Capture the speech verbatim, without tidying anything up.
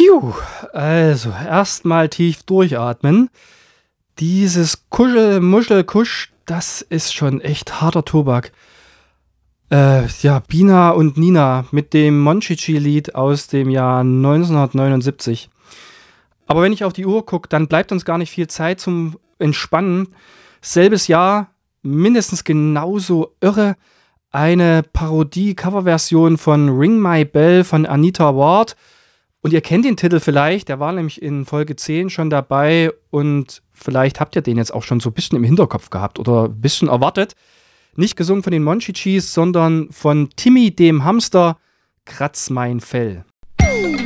Piu, also erstmal tief durchatmen. Dieses Kuschel-Muschel-Kusch, das ist schon echt harter Tobak. Äh, ja, Bina und Nina mit dem Monchichi-Lied aus dem Jahr neunzehnhundertneunundsiebzig. Aber wenn ich auf die Uhr gucke, dann bleibt uns gar nicht viel Zeit zum Entspannen. Selbes Jahr, mindestens genauso irre, eine Parodie-Coverversion von Ring My Bell von Anita Ward. Und ihr kennt den Titel vielleicht, der war nämlich in Folge zehn schon dabei und vielleicht habt ihr den jetzt auch schon so ein bisschen im Hinterkopf gehabt oder ein bisschen erwartet. Nicht gesungen von den Monchichis, sondern von Timmy dem Hamster, Kratz mein Fell.